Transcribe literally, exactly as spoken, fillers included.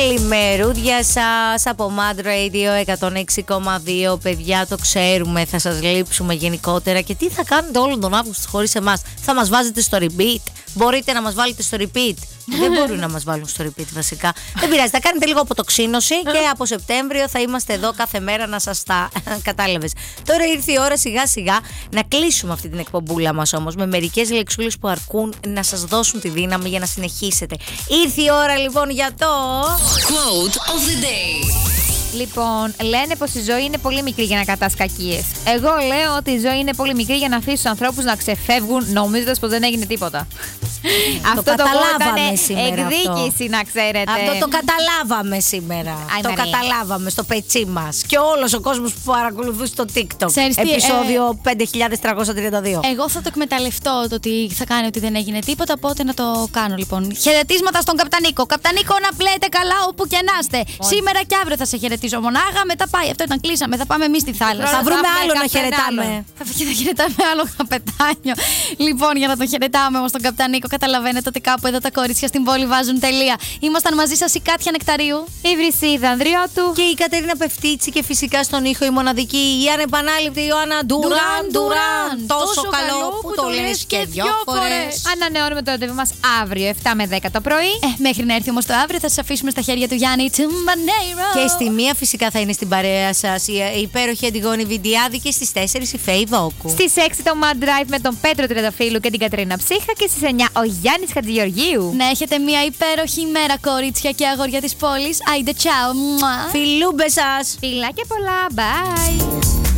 Καλημερούδια σας από Mad Radio εκατόν έξι κόμμα δύο. Παιδιά, το ξέρουμε, θα σας λείψουμε γενικότερα. Και τι θα κάνετε όλον τον Αύγουστο χωρίς εμάς? Θα μας βάζετε στο repeat? Μπορείτε να μας βάλετε στο repeat? Δεν μπορούν να μας βάλουν στο repeat βασικά. Δεν πειράζει, θα κάνετε λίγο αποτοξίνωση και από Σεπτέμβριο θα είμαστε εδώ κάθε μέρα να σας τα κατάλαβες. Τώρα ήρθε η ώρα σιγά σιγά να κλείσουμε αυτή την εκπομπούλα μας όμως με μερικές λεξούλες που αρκούν να σας δώσουν τη δύναμη για να συνεχίσετε. Ήρθε η ώρα λοιπόν για το Quote of the day. Λοιπόν, λένε πως η ζωή είναι πολύ μικρή για να κρατάς κακίες. Εγώ λέω ότι η ζωή είναι πολύ μικρή για να αφήσεις τους ανθρώπους να ξεφεύγουν νομίζοντας πως δεν έγινε τίποτα. Το Αυτό καταλάβαμε το σήμερα εκδίκηση, αυτό. να ξέρετε. Αυτό το καταλάβαμε σήμερα. Άι, το Μαρία. καταλάβαμε στο πετσί μας. Και όλος ο κόσμος που παρακολουθεί στο TikTok. Ξέρεις τι, Επεισόδιο ε, πέντε χιλιάδες τριακόσια τριάντα δύο. Εγώ θα το εκμεταλλευτώ το ότι θα κάνει ότι δεν έγινε τίποτα, οπότε να το κάνω λοιπόν. Χαιρετίσματα στον Καπτανίκο. Καπτανίκο, να πλέτε καλά όπου και να είστε. Σήμερα και αύριο θα σε χαιρετήσω μονάχα, μετά πάει. Αυτό ήταν, κλείσαμε. Θα πάμε εμείς στη θάλασσα. Θα βρούμε άλλο να καπετάνιο. χαιρετάμε. Θα θα χαιρετάμε άλλο καπετάνιο. Λοιπόν, για να τον χαιρετάμε όμως τον Καπτανίκο, καταλαβαίνετε ότι κάπου εδώ τα κορίτσια στην πόλη βάζουν τελεία. Ήμασταν μαζί σας η Κάτια Νεκταρίου, Η Βρυσίδα Ανδριώτου Και η Κατερίνα Πεφτίτσι και φυσικά στον ήχο η μοναδική, η ανεπανάληπτη Ιωάννα Ντουράν. Ντουράν. Τόσο καλό που το λες και δυο φορές. Ανανεώνουμε το ραντεβού μας αύριο επτά με δέκα το πρωί. Ε, μέχρι να έρθει όμως το αύριο θα σας αφήσουμε στα χέρια του Γιάννη Τσουμπανέιρο. Και στη μία φυσικά θα είναι στην παρέα σας η η υπέροχη Αντιγόνη Βιντιάδη και στις τέσσερις η Φέη Βόκου. Στις έξι το Mad Drive με τον Πέτρο Τρενταφύλου και την Κατερίνα Ψύχα. Και στις εννιά ο Γιάννης Χατζηγεωργίου. Να έχετε μια υπέροχη ημέρα, κορίτσια και αγόρια της πόλης. Άιντε, τσάου. Μουα. Φιλούμπες σας! Φιλάκια πολλά. Bye.